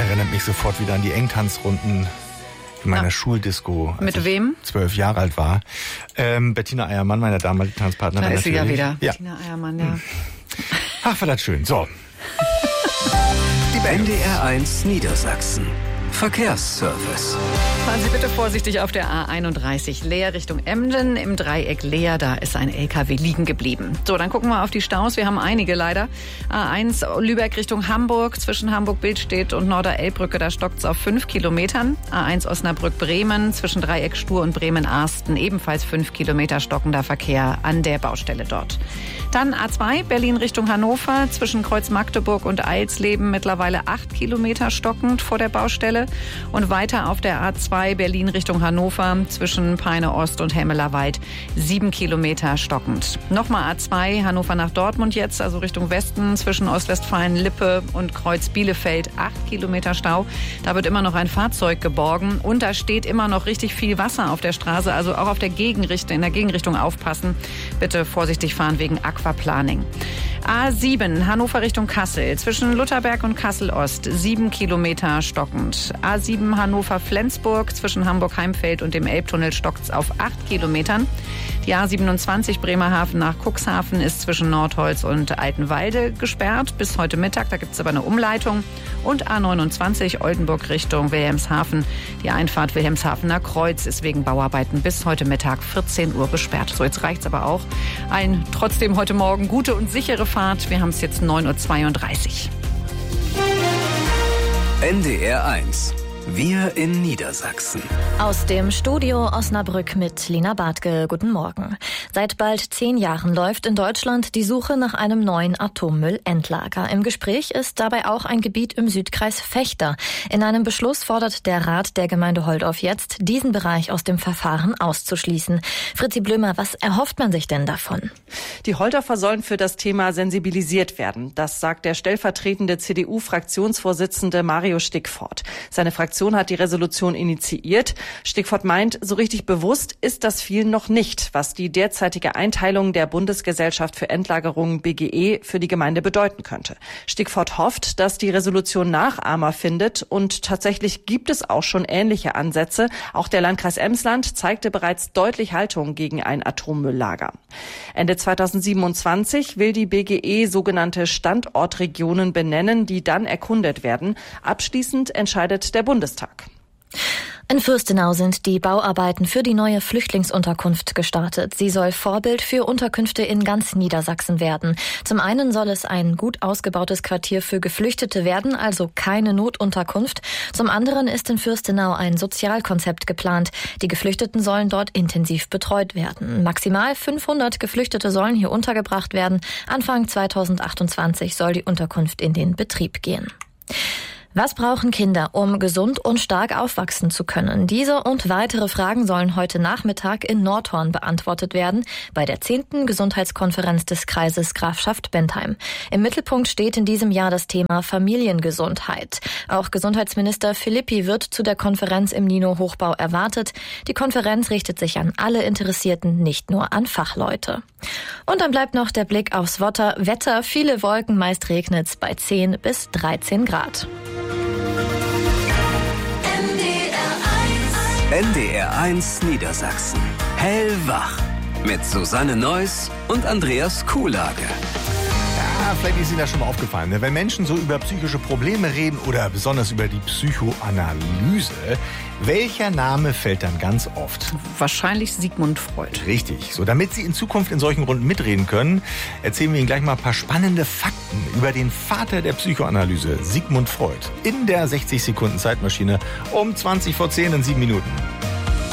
erinnert mich sofort wieder an die Engtanzrunden in meiner Schuldisco. Mit wem? 12 Jahre alt war. Bettina Eiermann, meine damalige Tanzpartnerin. Da ist sie ja wieder. Ja. Bettina Eiermann, ja. Ach, war das schön. So. NDR1 Niedersachsen. Verkehrsservice. Fahren Sie bitte vorsichtig auf der A31 Leer Richtung Emden. Im Dreieck Leer, da ist ein LKW liegen geblieben. So, dann gucken wir auf die Staus. Wir haben einige leider. A1 Lübeck Richtung Hamburg. Zwischen Hamburg-Bildstedt und Norder-Elbbrücke, da stockt es auf 5 Kilometern. A1 Osnabrück-Bremen. Zwischen Dreieck Stur und Bremen-Arsten. Ebenfalls 5 Kilometer stockender Verkehr an der Baustelle dort. Dann A2 Berlin Richtung Hannover. Zwischen Kreuz Magdeburg und Eilsleben mittlerweile 8 Kilometer stockend vor der Baustelle. Und weiter auf der A2 Berlin Richtung Hannover zwischen Peine Ost und Hemmelerwald 7 Kilometer stockend. Nochmal A2 Hannover nach Dortmund jetzt, also Richtung Westen zwischen Ostwestfalen-Lippe und Kreuz Bielefeld 8 Kilometer Stau. Da wird immer noch ein Fahrzeug geborgen und da steht immer noch richtig viel Wasser auf der Straße, also auch auf der Gegenrichtung, in der Gegenrichtung aufpassen. Bitte vorsichtig fahren wegen Aquaplaning. A7 Hannover Richtung Kassel zwischen Lutherberg und Kassel-Ost 7 Kilometer stockend. A7 Hannover-Flensburg zwischen Hamburg-Heimfeld und dem Elbtunnel stockt's auf 8 Kilometern. Die A27 Bremerhaven nach Cuxhaven ist zwischen Nordholz und Altenwalde gesperrt bis heute Mittag. Da gibt's aber eine Umleitung. Und A29 Oldenburg Richtung Wilhelmshaven. Die Einfahrt Wilhelmshavener Kreuz ist wegen Bauarbeiten bis heute Mittag 14 Uhr gesperrt. So, jetzt reicht's aber auch. Trotzdem heute Morgen gute und sichere Fahrt. Wir haben es jetzt 9.32 Uhr. NDR1. Wir in Niedersachsen. Aus dem Studio Osnabrück mit Lina Bartke. Guten Morgen. Seit bald 10 Jahren läuft in Deutschland die Suche nach einem neuen Atommüllendlager. Im Gespräch ist dabei auch ein Gebiet im Südkreis Vechta. In einem Beschluss fordert der Rat der Gemeinde Holdorf jetzt, diesen Bereich aus dem Verfahren auszuschließen. Fritzi Blömer, was erhofft man sich denn davon? Die Holdorfer sollen für das Thema sensibilisiert werden. Das sagt der stellvertretende CDU-Fraktionsvorsitzende Mario Stickfort. Seine Fraktion hat die Resolution initiiert. Stickfort meint, so richtig bewusst ist das vielen noch nicht, was die derzeitige Einteilung der Bundesgesellschaft für Endlagerung BGE für die Gemeinde bedeuten könnte. Stickfort hofft, dass die Resolution Nachahmer findet und tatsächlich gibt es auch schon ähnliche Ansätze. Auch der Landkreis Emsland zeigte bereits deutlich Haltung gegen ein Atommülllager. Ende 2027 will die BGE sogenannte Standortregionen benennen, die dann erkundet werden. Abschließend entscheidet der Bundestag. In Fürstenau sind die Bauarbeiten für die neue Flüchtlingsunterkunft gestartet. Sie soll Vorbild für Unterkünfte in ganz Niedersachsen werden. Zum einen soll es ein gut ausgebautes Quartier für Geflüchtete werden, also keine Notunterkunft. Zum anderen ist in Fürstenau ein Sozialkonzept geplant. Die Geflüchteten sollen dort intensiv betreut werden. Maximal 500 Geflüchtete sollen hier untergebracht werden. Anfang 2028 soll die Unterkunft in den Betrieb gehen. Was brauchen Kinder, um gesund und stark aufwachsen zu können? Diese und weitere Fragen sollen heute Nachmittag in Nordhorn beantwortet werden, bei der 10. Gesundheitskonferenz des Kreises Grafschaft-Bentheim. Im Mittelpunkt steht in diesem Jahr das Thema Familiengesundheit. Auch Gesundheitsminister Philippi wird zu der Konferenz im Nino-Hochbau erwartet. Die Konferenz richtet sich an alle Interessierten, nicht nur an Fachleute. Und dann bleibt noch der Blick aufs Wetter. Viele Wolken, meist regnet's bei 10 bis 13 Grad. NDR1 Niedersachsen. Hellwach. Mit Susanne Neuss und Andreas Kuhlage. Ja, vielleicht ist Ihnen das schon mal aufgefallen. Wenn Menschen so über psychische Probleme reden oder besonders über die Psychoanalyse, welcher Name fällt dann ganz oft? Wahrscheinlich Sigmund Freud. Richtig. So, damit Sie in Zukunft in solchen Runden mitreden können, erzählen wir Ihnen gleich mal ein paar spannende Fakten über den Vater der Psychoanalyse, Sigmund Freud. In der 60 Sekunden Zeitmaschine um 20 vor 10 in 7 Minuten.